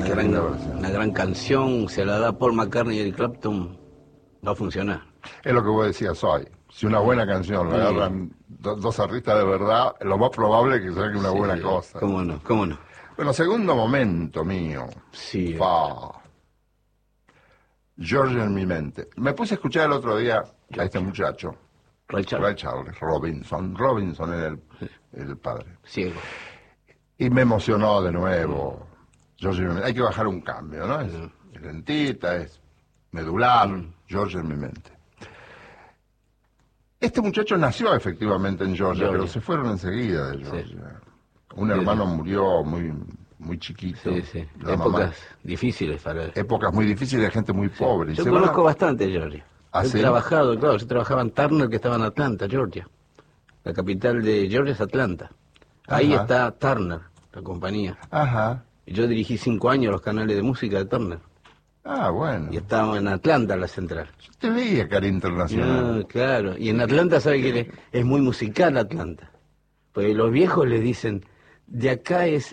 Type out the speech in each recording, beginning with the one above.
una gran canción, se la da Paul McCartney y Eric Clapton, va a funcionar. Es lo que vos decías hoy. Si una buena canción la agarran dos artistas de verdad, lo más probable es que salga una buena cosa. ¿Cómo no? ¿Cómo no? Bueno, segundo momento mío. Sí. Georgia en mi mente. Me puse a escuchar el otro día a este muchacho. Ray Charles Robinson. Robinson era el padre. Ciego. Y me emocionó de nuevo. Georgia en mi mente. Hay que bajar un cambio, ¿no? Es lentita, es medular. Georgia en mi mente. Este muchacho nació efectivamente en Georgia, pero se fueron enseguida de Georgia. Sí. Un hermano murió muy chiquito. Sí. Épocas difíciles para él. Épocas muy difíciles de gente muy pobre. Yo conozco bastante Georgia. He ¿sí? trabajado, claro, yo trabajaba en Turner, que estaba en Atlanta, Georgia. La capital de Georgia es Atlanta. Ahí está Turner, la compañía. Ajá. Y yo dirigí 5 años los canales de música de Turner. Ah, bueno. Y estábamos en Atlanta, la central. Yo te veía, cara internacional. No, claro. Y en Atlanta, ¿sabe que es muy musical Atlanta? Porque los viejos le dicen, de acá es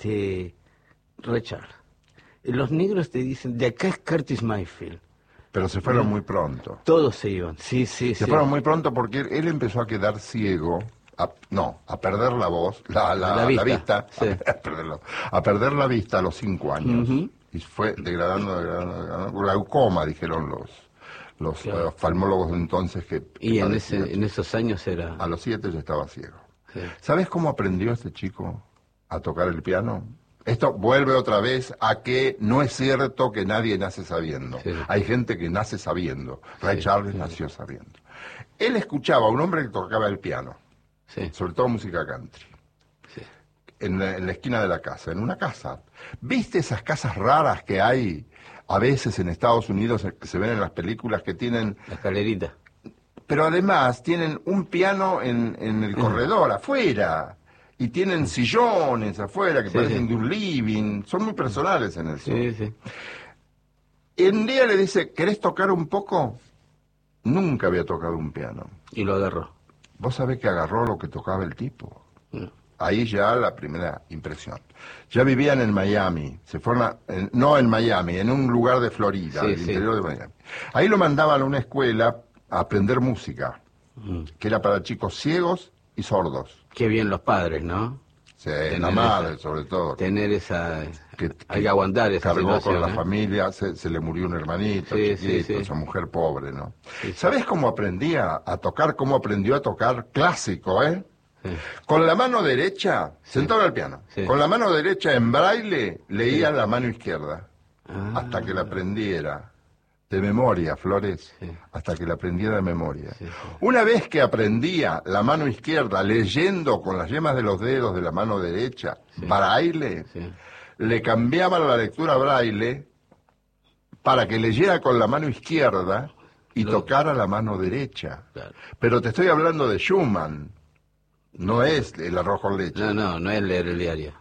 Ray Charles. Los negros te dicen, de acá es Curtis Mayfield. Pero se fueron muy pronto. Todos se iban, sí. Se fueron muy pronto porque él empezó a quedar ciego, a perder la voz, la vista, sí. a perder la vista a los 5 años. Y fue degradando, glaucoma, dijeron los oftalmólogos de entonces que en esos años era... A los 7 ya estaba ciego. Sí. ¿Sabes cómo aprendió este chico a tocar el piano? Esto vuelve otra vez a que no es cierto que nadie nace sabiendo. Sí. Hay gente que nace sabiendo. Ray Charles nació sabiendo. Él escuchaba a un hombre que tocaba el piano, sobre todo música country. Sí. En la esquina de la casa, en una casa. ¿Viste esas casas raras que hay a veces en Estados Unidos que se ven en las películas que tienen... La escalerita. Pero además tienen un piano en el corredor, afuera. Y tienen sillones afuera que parecen de un living. Son muy personales en eso. Sí. Y un día le dice, ¿querés tocar un poco? Nunca había tocado un piano. Y lo agarró. Vos sabés que agarró lo que tocaba el tipo. Ahí ya la primera impresión. Ya vivían en Miami, se fueron no en Miami, en un lugar de Florida, el interior de Miami. Ahí lo mandaban a una escuela a aprender música, que era para chicos ciegos y sordos. Qué bien los padres, ¿no? Sí, la madre sobre todo. Tener esa... hay que aguantar esa cargó situación, con la familia, se le murió un hermanito chiquito, esa mujer pobre, ¿no? ¿Sabés cómo aprendía a tocar? ¿Cómo aprendió a tocar clásico, Sí. Con la mano derecha, sentado al piano, con la mano derecha en braille leía la mano izquierda, hasta que la aprendiera de memoria, Flores, hasta que la aprendiera de memoria. Una vez que aprendía la mano izquierda leyendo con las yemas de los dedos de la mano derecha, braille, le cambiaban la lectura braille para que leyera con la mano izquierda y tocara la mano derecha. Claro. Pero te estoy hablando de Schumann. No es el arroz con leche. No es leer el diario.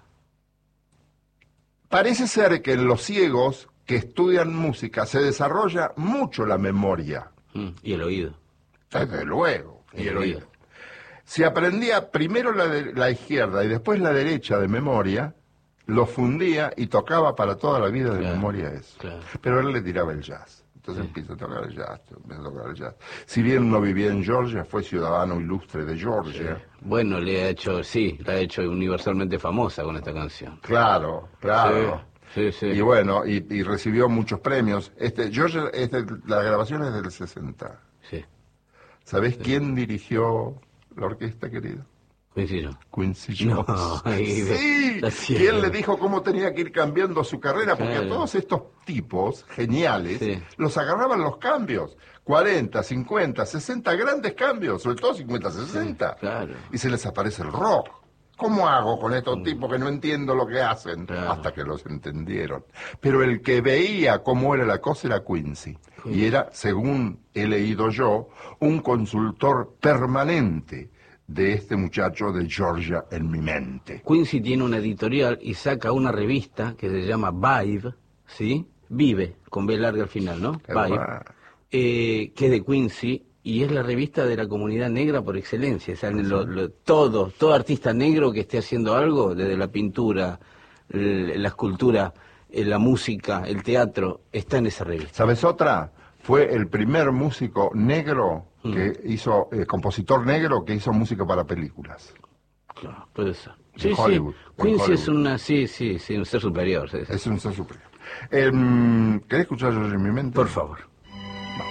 Parece ser que en los ciegos que estudian música se desarrolla mucho la memoria. Y el oído. Desde luego. Y el oído. Si aprendía primero la izquierda y después la derecha de memoria, lo fundía y tocaba para toda la vida de memoria eso. Claro. Pero él le tiraba el jazz. Entonces empieza a tocar el jazz, Si bien no vivía en Georgia, fue ciudadano ilustre de Georgia. Bueno, la ha hecho universalmente famosa con esta canción. Claro. Sí. Y bueno, y recibió muchos premios. Georgia, la grabación es del 60. Sí. ¿Sabés quién dirigió la orquesta, querido? Quincy Jones. No, sí, ¿quién le dijo cómo tenía que ir cambiando su carrera? Porque a todos estos tipos geniales los agarraban los cambios. 40, 50, 60 grandes cambios, sobre todo 50, 60. Claro. Y se les aparece el rock. ¿Cómo hago con estos tipos que no entiendo lo que hacen? Claro. Hasta que los entendieron. Pero el que veía cómo era la cosa era Quincy. Y era, según he leído yo, un consultor permanente de este muchacho de Georgia en mi mente. Quincy tiene una editorial y saca una revista que se llama Vibe, ¿sí? Vive, con B larga al final, ¿no? Vibe, que es de Quincy, y es la revista de la comunidad negra por excelencia. O sea, todo artista negro que esté haciendo algo, desde la pintura, la escultura, la música, el teatro, está en esa revista. ¿Sabes otra? Fue el primer músico negro que hizo, compositor negro que hizo música para películas. Claro, puede ser. Sí, Hollywood. Quincy es un ser superior. Es un ser superior. ¿Querés escuchar yo en mi mente? Por favor.